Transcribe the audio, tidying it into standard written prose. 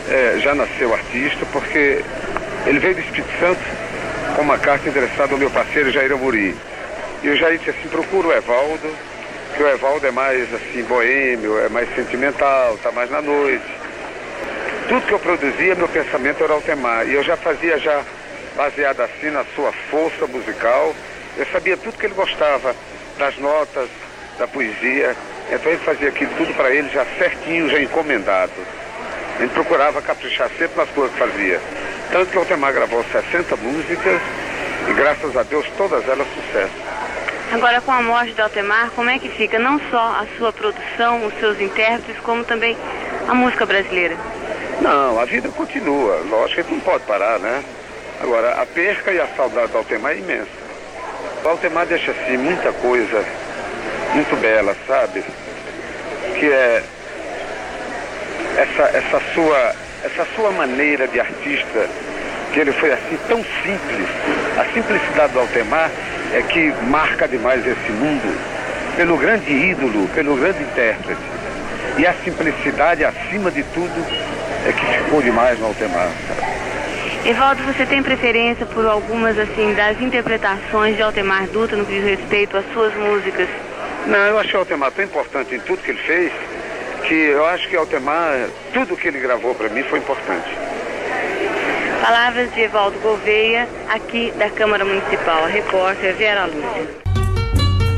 já nasceu artista, porque ele veio do Espírito Santo com uma carta endereçada ao meu parceiro Jair Amorim. E o Jair disse assim, procura o Evaldo, que o Evaldo é mais assim boêmio, é mais sentimental, está mais na noite. Tudo que eu produzia, meu pensamento era Altemar. E eu já fazia baseado assim na sua força musical. Eu sabia tudo que ele gostava, das notas, da poesia. Então ele fazia aquilo tudo para ele já certinho, já encomendado. A gente procurava caprichar sempre nas coisas que fazia. Tanto que o Altemar gravou 60 músicas e graças a Deus todas elas sucesso. Agora, com a morte do Altemar, como é que fica não só a sua produção, os seus intérpretes, como também a música brasileira? Não, a vida continua. Lógico que a gente não pode parar, né? Agora, a perca e a saudade do Altemar é imensa. O Altemar deixa assim muita coisa muito bela, sabe? Que é essa sua maneira de artista, que ele foi assim tão simples. A simplicidade do Altemar é que marca demais esse mundo, pelo grande ídolo, pelo grande intérprete. E a simplicidade, acima de tudo, é que ficou demais no Altemar. Evaldo, você tem preferência por algumas assim das interpretações de Altemar Dutra no que diz respeito às suas músicas? Não, eu achei o Altemar tão importante em tudo que ele fez, que eu acho que o Altemar, tudo que ele gravou para mim foi importante. Palavras de Evaldo Gouveia, aqui da Câmara Municipal. A repórter Vera Lúcia.